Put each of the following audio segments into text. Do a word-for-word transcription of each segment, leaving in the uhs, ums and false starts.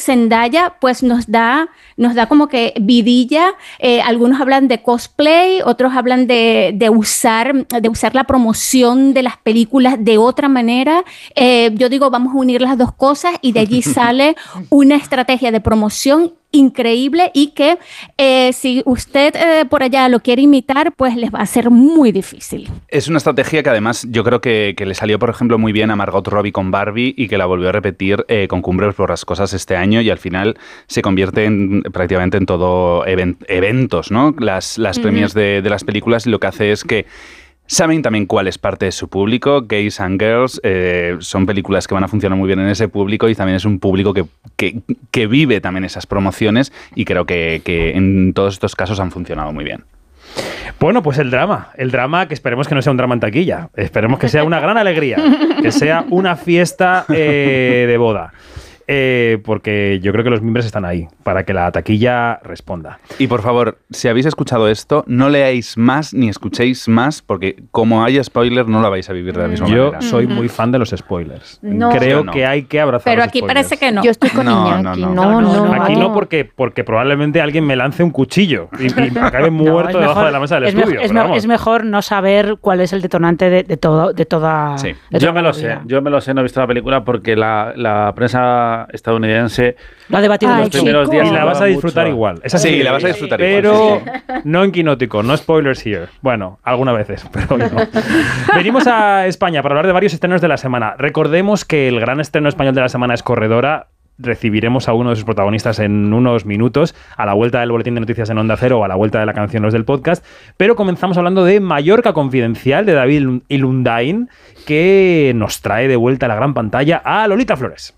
Zendaya pues nos da, nos da como que vidilla. Eh, algunos hablan de cosplay, otros hablan de, de, usar, de usar la promoción de las películas de otra manera. Eh, yo digo, vamos a unir las dos cosas y de allí sale una estrategia de promoción increíble y que eh, si usted eh, por allá lo quiere imitar, pues les va a ser muy difícil. Es una estrategia que además yo creo que, que le salió, por ejemplo, muy bien a Margot Robbie con Barbie y que la volvió a repetir eh, con Cumbres Borrascosas este año y al final se convierte en, prácticamente en todo event, eventos, ¿no? Las, las uh-huh. premiers de, de las películas, y lo que hace es que saben también cuál es parte de su público. Gays and Girls eh, son películas que van a funcionar muy bien en ese público y también es un público que, que, que vive también esas promociones y creo que, que en todos estos casos han funcionado muy bien. Bueno, pues el drama, el drama que esperemos que no sea un drama en taquilla, esperemos que sea una gran alegría, que sea una fiesta eh, de boda. Eh, porque yo creo que los miembros están ahí para que la taquilla responda. Y por favor, si habéis escuchado esto, no leáis más ni escuchéis más, porque como haya spoiler no lo vais a vivir de la misma yo manera. Yo soy muy fan de los spoilers. No. Creo no. que hay que abrazar Pero los aquí spoilers. parece que no. Yo estoy con No, Iñaki. no, No, no. no, no. Aquí no. no porque, porque probablemente alguien me lance un cuchillo y, y acabe muerto No, debajo mejor, de la mesa del es estudio. Mejor, es, pero me, es mejor no saber cuál es el detonante de, de, todo, de toda... Sí. de Yo toda me lo la sé, vida. yo me lo sé, no he visto la película porque la, la prensa estadounidense Lo ha debatido Ay, los primeros días Y la vas a mucho. disfrutar igual. Es así, Sí, la vas a disfrutar pero igual, sí, no en Quinótico, no spoilers here. Bueno, algunas veces, pero hoy no. Venimos a España para hablar de varios estrenos de la semana. Recordemos que el gran estreno español de la semana es Corredora. Recibiremos a uno de sus protagonistas en unos minutos, a la vuelta del boletín de noticias en Onda Cero o a la vuelta de la canción Los del Podcast. Pero comenzamos hablando de Mallorca Confidencial, de David Ilundain, que nos trae de vuelta a la gran pantalla a Lolita Flores.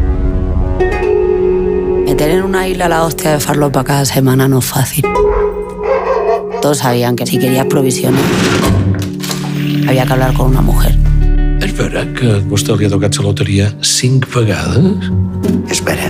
Meter en una isla la hostia de farlopa cada semana no es fácil. Todos sabían que si querías provisiones había que hablar con una mujer. És vera que a vostè li ha tocat la loteria cinc vegades? És vera.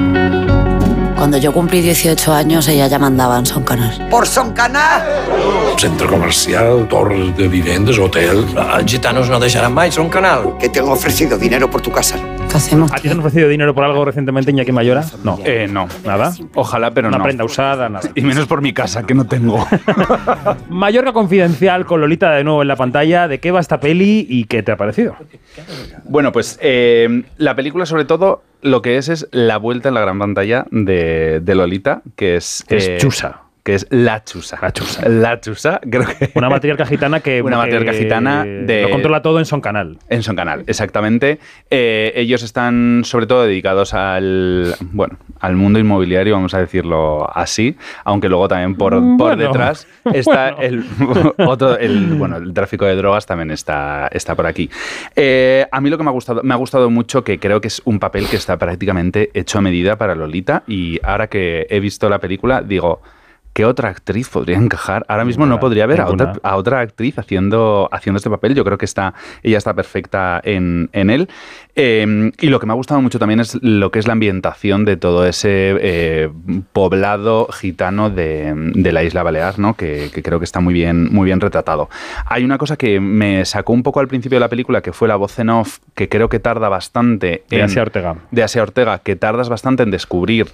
Cuando yo cumplí dieciocho años, ella ya mandaba en Son Canal. Por Son Canal! Centre comercial, torres de vivendes, hotel... Els gitanos no deixaran mai Son Canal. Que te han ofrecido dinero por tu casa. ¿Qué hacemos? ¿A ti te han ofrecido dinero por algo recientemente, Iñaki Mayora? No. Eh, no. ¿Nada? Ojalá, pero Una no. prenda usada, nada. Y menos por mi casa, que no tengo. Mallorca Confidencial con Lolita de nuevo en la pantalla. ¿De qué va esta peli y qué te ha parecido? Bueno, pues eh, la película sobre todo lo que es es la vuelta en la gran pantalla de, de Lolita, que es... Que es eh, Chusa. Que es La Chusa. La Chusa. La Chusa, creo que... Una matriarca gitana que... Una matriarca que gitana de... Lo controla todo en Son Canal. En Son Canal, exactamente. Eh, ellos están sobre todo dedicados al, bueno, al mundo inmobiliario, vamos a decirlo así, aunque luego también por, por Bueno, detrás está bueno. el otro, el, bueno, el tráfico de drogas también está, está por aquí. Eh, a mí lo que me ha gustado, me ha gustado mucho, que creo que es un papel que está prácticamente hecho a medida para Lolita, y ahora que he visto la película digo... ¿Qué otra actriz podría encajar? Ahora mismo Ninguna, no podría ver a ninguna. otra, a otra actriz haciendo, haciendo este papel. Yo creo que está, ella está perfecta en, en él. Eh, y lo que me ha gustado mucho también es lo que es la ambientación de todo ese eh, poblado gitano de, de la isla Balear, ¿no? Que, que creo que está muy bien, muy bien retratado. Hay una cosa que me sacó un poco al principio de la película, que fue la voz en off, que creo que tarda bastante... De en, Asia Ortega. De Asia Ortega, que tardas bastante en descubrir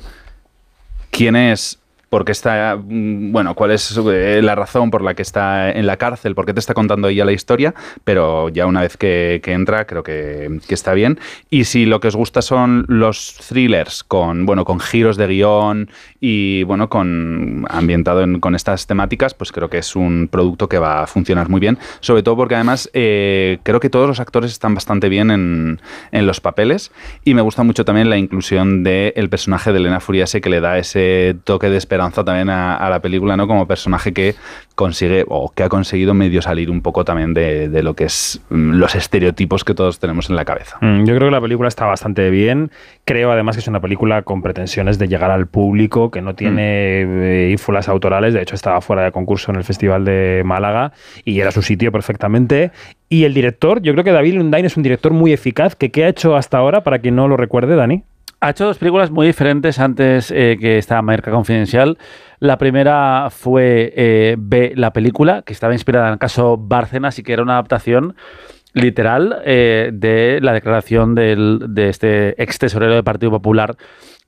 quién es... Porque está, bueno, cuál es la razón por la que está en la cárcel, por qué te está contando ella la historia, pero ya una vez que, que entra creo que, que está bien. Y si lo que os gusta son los thrillers con, bueno, con giros de guión y bueno, con ambientado en, con estas temáticas, pues creo que es un producto que va a funcionar muy bien, sobre todo porque además eh, creo que todos los actores están bastante bien en, en los papeles, y me gusta mucho también la inclusión del personaje de Elena Furiase, que le da ese toque de esperanza también a, a la película, ¿no? Como personaje que consigue o que ha conseguido medio salir un poco también de, de lo que es mm, los estereotipos que todos tenemos en la cabeza. Mm, yo creo que la película está bastante bien. Creo además que es una película con pretensiones de llegar al público, que no tiene mm. eh, ínfulas autorales. De hecho, estaba fuera de concurso en el Festival de Málaga y era su sitio perfectamente. Y el director, yo creo que David Lundain es un director muy eficaz. Que, ¿Qué ha hecho hasta ahora, para quien no lo recuerde, Dani? Ha hecho dos películas muy diferentes antes eh, que esta Mallorca Confidencial. La primera fue eh, B, la película, que estaba inspirada en el caso Bárcenas y que era una adaptación literal eh, de la declaración del, de este ex tesorero del Partido Popular